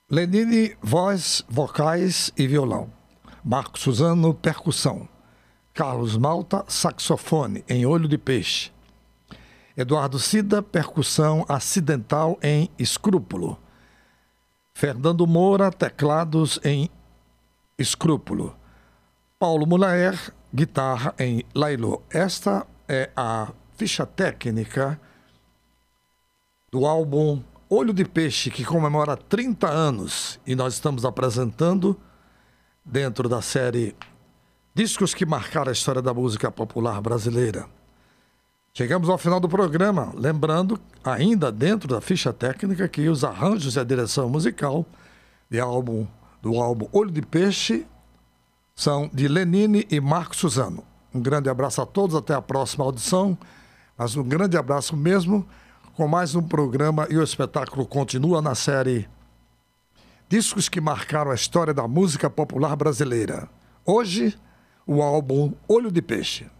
Lenine, voz, vocais e violão. Marco Suzano, percussão. Carlos Malta, saxofone em Olho de Peixe. Eduardo Cida, percussão acidental em Escrúpulo. Fernando Moura, teclados em Escrúpulo. Paulo Mulaer, guitarra em Lailô. Esta é a ficha técnica do álbum Olho de Peixe, que comemora 30 anos. E nós estamos apresentando, dentro da série Discos que Marcaram a História da Música Popular Brasileira. Chegamos ao final do programa, lembrando, ainda dentro da ficha técnica, que os arranjos e a direção musical do álbum Olho de Peixe são de Lenine e Marco Suzano. Um grande abraço a todos, até a próxima audição, mas um grande abraço mesmo, com mais um programa, e o espetáculo continua na série Discos que Marcaram a História da Música Popular Brasileira. Hoje, o álbum Olho de Peixe.